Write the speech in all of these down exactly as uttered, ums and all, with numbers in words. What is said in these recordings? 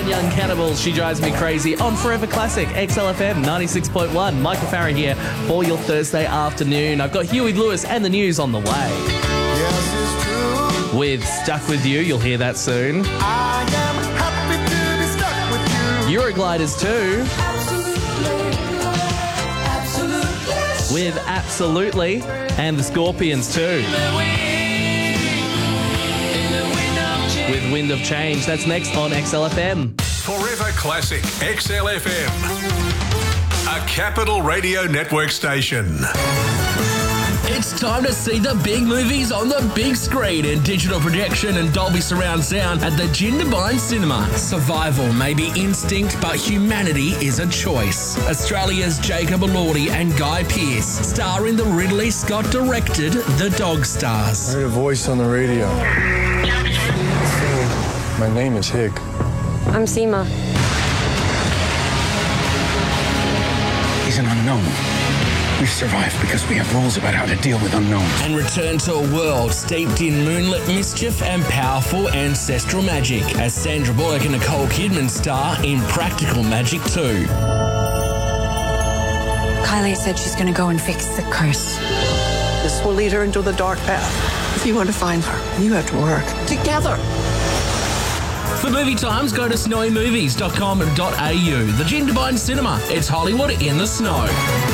and Young Cannibals, She Drives Me Crazy on Forever Classic, X L F M ninety-six point one. Michael Farah here for your Thursday afternoon. I've got Huey Lewis and the news on the way. Yes, it's true. With Stuck With You, you'll hear that soon. I am happy to be stuck with you. Eurogliders too. With Absolutely, and the Scorpions too. With Wind of Change. That's next on X L F M. Forever Classic X L F M, a Capital Radio Network station. It's time to see the big movies on the big screen in digital projection and Dolby surround sound at the Jindabyne Cinema. Survival may be instinct, but humanity is a choice. Australia's Jacob Elordi and Guy Pearce star in the Ridley Scott-directed The Dog Stars. I heard a voice on the radio. My name is Hig. I'm Seema. He's an unknown. We've survived because we have rules about how to deal with unknowns. And return to a world steeped in moonlit mischief and powerful ancestral magic as Sandra Bullock and Nicole Kidman star in Practical Magic two. Kylie said she's going to go and fix the curse. This will lead her into the dark path. If you want to find her, you have to work together. For movie times, go to snowy movies dot com dot a u. The Jindabyne Cinema. It's Hollywood in the snow.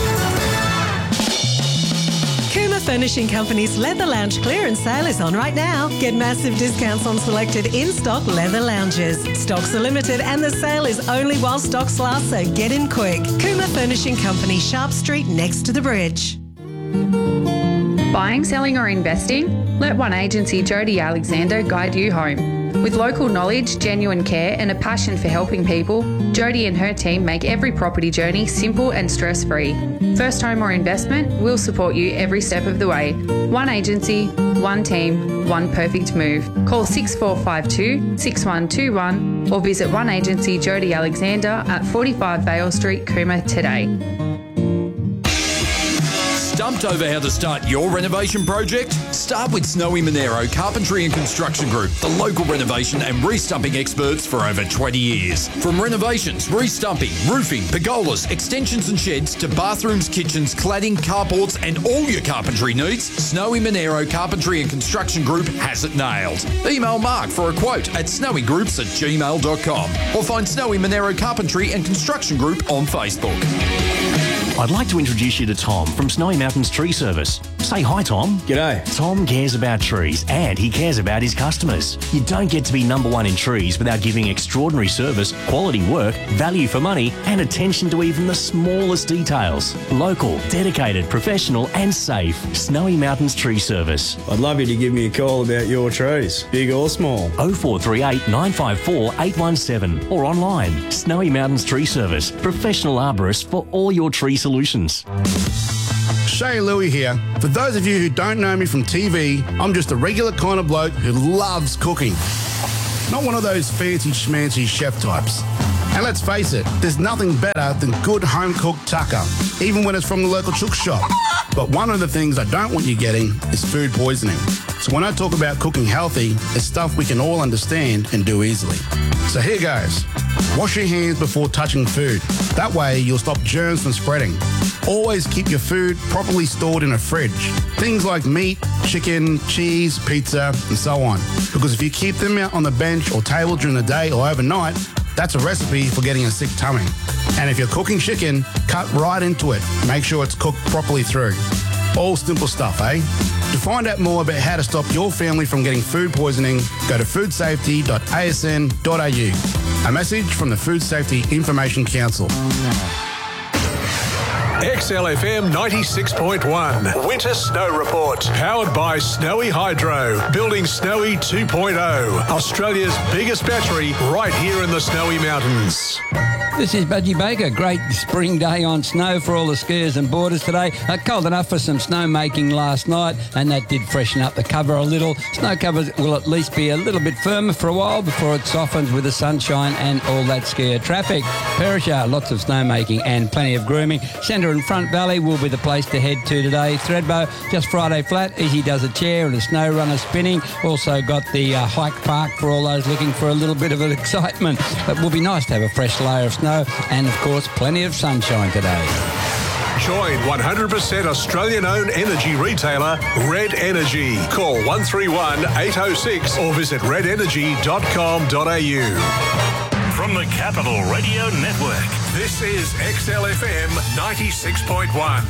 Kuma Furnishing Company's Leather Lounge clearance sale is on right now. Get massive discounts on selected in-stock leather lounges. Stocks are limited and the sale is only while stocks last, so get in quick. Kuma Furnishing Company, Sharp Street, next to the bridge. Buying, selling or investing? Let One Agency Jody Alexander guide you home. With local knowledge, genuine care and a passion for helping people, Jody and her team make every property journey simple and stress-free. First home or investment, we'll support you every step of the way. One agency, one team, one perfect move. Call six four five two, six one two one or visit One Agency Jody Alexander at forty-five Vale Street, Cooma today. Stumped over how to start your renovation project? Start with Snowy Monero Carpentry and Construction Group, the local renovation and restumping experts for over twenty years. From renovations, restumping, roofing, pergolas, extensions and sheds to bathrooms, kitchens, cladding, carports and all your carpentry needs, Snowy Monero Carpentry and Construction Group has it nailed. Email Mark for a quote at snowygroups at gmail dot com or find Snowy Monero Carpentry and Construction Group on Facebook. I'd like to introduce you to Tom from Snowy Mountains Tree Service. Say hi, Tom. G'day. Tom cares about trees and he cares about his customers. You don't get to be number one in trees without giving extraordinary service, quality work, value for money and attention to even the smallest details. Local, dedicated, professional and safe. Snowy Mountains Tree Service. I'd love you to give me a call about your trees, big or small. oh four three eight, nine five four, eight one seven or online. Snowy Mountains Tree Service. Professional arborist for all your tree solutions. Shay Louie here. For those of you who don't know me from T V, I'm just a regular kind of bloke who loves cooking. Not one of those fancy schmancy chef types. And let's face it, there's nothing better than good home-cooked tucker, even when it's from the local chook shop. But one of the things I don't want you getting is food poisoning. So when I talk about cooking healthy, it's stuff we can all understand and do easily. So here goes. Wash your hands before touching food. That way you'll stop germs from spreading. Always keep your food properly stored in a fridge. Things like meat, chicken, cheese, pizza, and so on. Because if you keep them out on the bench or table during the day or overnight, that's a recipe for getting a sick tummy. And if you're cooking chicken, cut right into it. Make sure it's cooked properly through. All simple stuff, eh? To find out more about how to stop your family from getting food poisoning, go to food safety dot a s n dot a u. A message from the Food Safety Information Council. X L F M ninety-six point one Winter Snow Report. Powered by Snowy Hydro. Building Snowy two point oh. Australia's biggest battery right here in the Snowy Mountains. This is Budgie Baker. Great spring day on snow for all the skiers and boarders today. Uh, cold enough for some snow making last night, and that did freshen up the cover a little. Snow cover will at least be a little bit firmer for a while before it softens with the sunshine and all that skier traffic. Perisher, lots of snow making and plenty of grooming. Centre and Front Valley will be the place to head to today. Thredbo, just Friday flat. Easy does a chair and a snow runner spinning. Also got the uh, hike park for all those looking for a little bit of an excitement. It will be nice to have a fresh layer of snow and, of course, plenty of sunshine today. Join one hundred percent Australian-owned energy retailer Red Energy. Call one three one, eight oh six or visit red energy dot com dot a u. From the Capital Radio Network, this is X L F M ninety-six point one.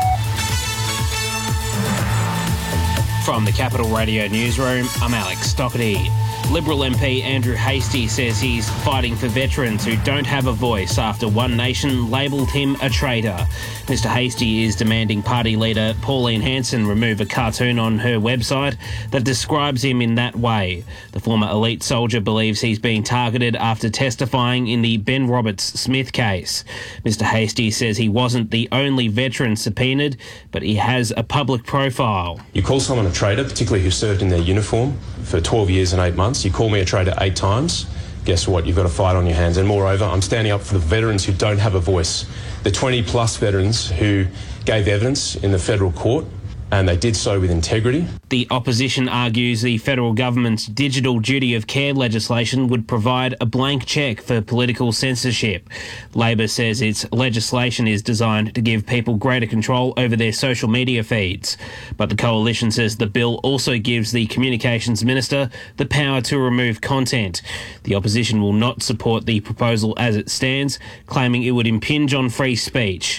From the Capital Radio Newsroom, I'm Alex Stockerty. Liberal M P Andrew Hastie says he's fighting for veterans who don't have a voice after One Nation labelled him a traitor. Mister Hastie is demanding party leader Pauline Hanson remove a cartoon on her website that describes him in that way. The former elite soldier believes he's being targeted after testifying in the Ben Roberts-Smith case. Mister Hastie says he wasn't the only veteran subpoenaed, but he has a public profile. You call someone a traitor, particularly who served in their uniform for twelve years and eight months. You call me a traitor eight times, guess what? You've got a fight on your hands. And moreover, I'm standing up for the veterans who don't have a voice. The twenty plus veterans who gave evidence in the federal court, and they did so with integrity. The opposition argues the federal government's digital duty of care legislation would provide a blank cheque for political censorship. Labor says its legislation is designed to give people greater control over their social media feeds. But the coalition says the bill also gives the communications minister the power to remove content. The opposition will not support the proposal as it stands, claiming it would impinge on free speech.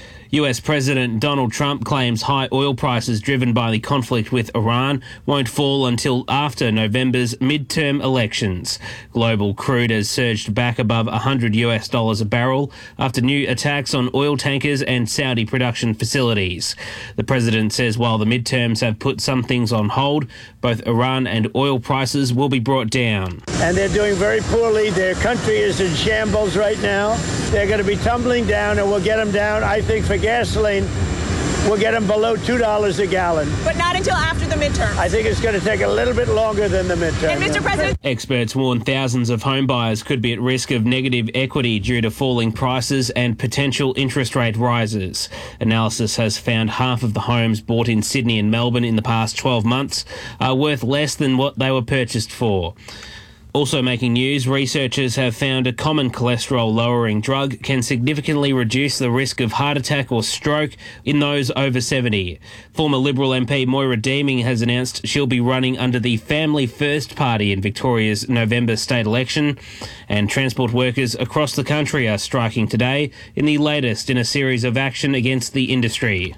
U S President Donald Trump claims high oil prices driven by the conflict with Iran won't fall until after November's midterm elections. Global crude has surged back above one hundred U S dollars a barrel after new attacks on oil tankers and Saudi production facilities. The president says while the midterms have put some things on hold, both Iran and oil prices will be brought down. And they're doing very poorly. Their country is in shambles right now. They're going to be tumbling down, and we'll get them down, I think, for gasoline, we'll get them below two dollars a gallon. But not until after the midterm. I think it's going to take a little bit longer than the midterm. And Mister President... Experts warn thousands of home buyers could be at risk of negative equity due to falling prices and potential interest rate rises. Analysis has found half of the homes bought in Sydney and Melbourne in the past twelve months are worth less than what they were purchased for. Also making news, researchers have found a common cholesterol-lowering drug can significantly reduce the risk of heart attack or stroke in those over seventy. Former Liberal M P Moira Deeming has announced she'll be running under the Family First Party in Victoria's November state election, and transport workers across the country are striking today in the latest in a series of action against the industry.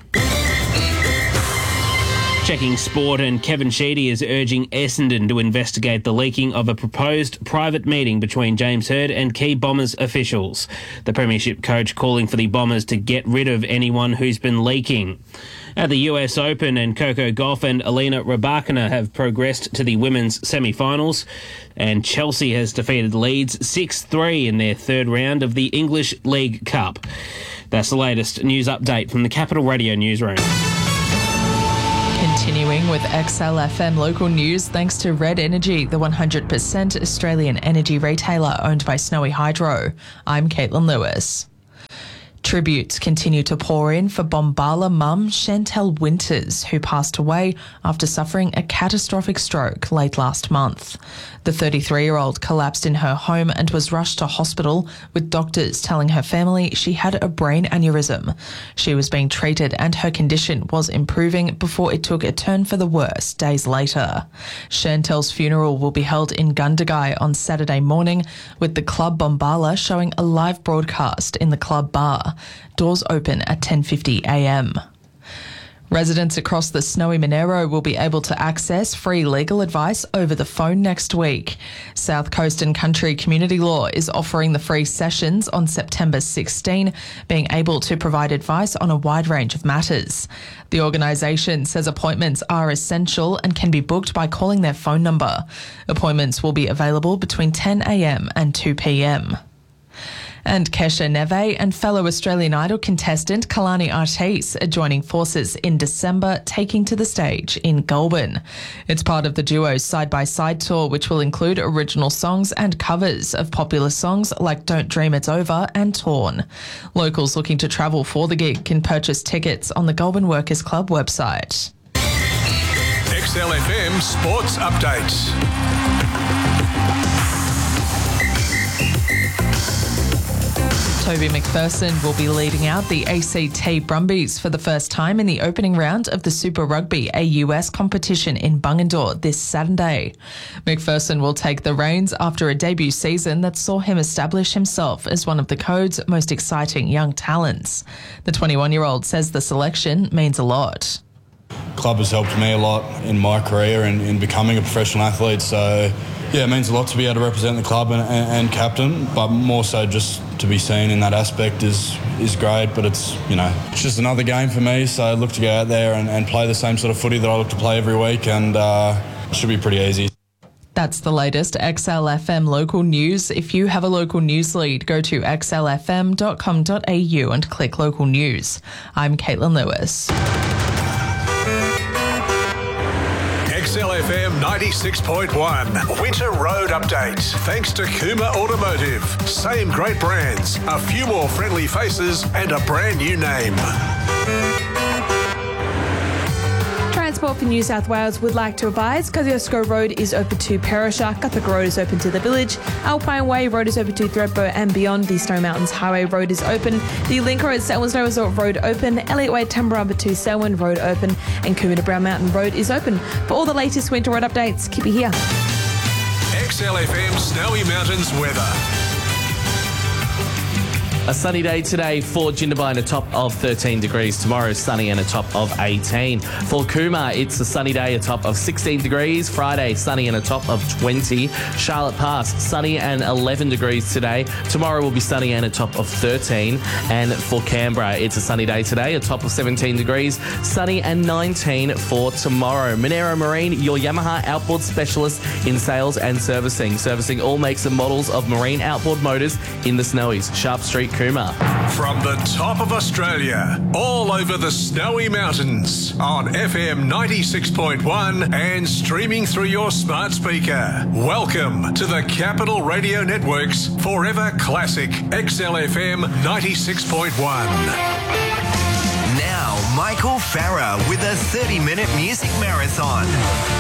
Checking sport, and Kevin Sheedy is urging Essendon to investigate the leaking of a proposed private meeting between James Hird and key Bombers officials. The Premiership coach calling for the Bombers to get rid of anyone who's been leaking. At the U S Open, and Coco Gauff and Alina Rybakina have progressed to the women's semi-finals, and Chelsea has defeated Leeds six three in their third round of the English League Cup. That's the latest news update from the Capital Radio Newsroom. Continuing with X L F M local news, thanks to Red Energy, the one hundred percent Australian energy retailer owned by Snowy Hydro. I'm Caitlin Lewis. Tributes continue to pour in for Bombala mum Chantel Winters, who passed away after suffering a catastrophic stroke late last month. The thirty-three-year-old collapsed in her home and was rushed to hospital, with doctors telling her family she had a brain aneurysm. She was being treated and her condition was improving before it took a turn for the worse days later. Chantel's funeral will be held in Gundagai on Saturday morning, with the Club Bombala showing a live broadcast in the club bar. Doors open at ten fifty a m. Residents across the Snowy Monero will be able to access free legal advice over the phone next week. South Coast and Country Community Law is offering the free sessions on September sixteenth, being able to provide advice on a wide range of matters. The organisation says appointments are essential and can be booked by calling their phone number. Appointments will be available between ten a m and two p m. And Kesha Neve and fellow Australian Idol contestant Kalani Artis are joining forces in December, taking to the stage in Goulburn. It's part of the duo's side-by-side tour, which will include original songs and covers of popular songs like Don't Dream It's Over and Torn. Locals looking to travel for the gig can purchase tickets on the Goulburn Workers Club website. X L F M Sports Update. Toby McPherson will be leading out the A C T Brumbies for the first time in the opening round of the Super Rugby A U S competition in Bungendore this Saturday. McPherson will take the reins after a debut season that saw him establish himself as one of the code's most exciting young talents. The twenty-one-year-old says the selection means a lot. Club has helped me a lot in my career and in becoming a professional athlete, so yeah, it means a lot to be able to represent the club and, and, and captain, but more so just to be seen in that aspect is is great. But it's, you know, it's just another game for me, so I look to go out there and, and play the same sort of footy that I look to play every week, and uh, it should be pretty easy. That's the latest X L F M local news. If you have a local news lead, go to x l f m dot com dot a u and click local news. I'm Caitlin Lewis. X L F M ninety-six point one Winter Road Update. Thanks to Kuma Automotive. Same great brands, a few more friendly faces and a brand new name. Transport for New South Wales would like to advise Kosciuszko Road is open to Perisher, Guthrie Road is open to the village, Alpine Way Road is open to Thredbo and beyond, the Snowy Mountains Highway Road is open, the Link Road Selwyn Snow Resort Road open, Elliott Way Tumbarumba to Selwyn Road open, and Coomera Brown Mountain Road is open. For all the latest winter road updates, keep it here. X L F M Snowy Mountains weather. A sunny day today for Jindabyne, a top of thirteen degrees. Tomorrow, sunny and a top of eighteen. For Cooma, it's a sunny day, a top of sixteen degrees. Friday, sunny and a top of twenty. Charlotte Pass, sunny and eleven degrees today. Tomorrow will be sunny and a top of thirteen. And for Canberra, it's a sunny day today, a top of seventeen degrees. Sunny and nineteen for tomorrow. Monero Marine, your Yamaha outboard specialist in sales and servicing. Servicing all makes and models of marine outboard motors in the Snowies. Sharp Street, Cooma. From the top of Australia, all over the Snowy Mountains, on F M ninety-six point one and streaming through your smart speaker. Welcome to the Capital Radio Network's Forever Classic X L F M ninety-six point one. Now, Michael Farah with a thirty-minute music marathon.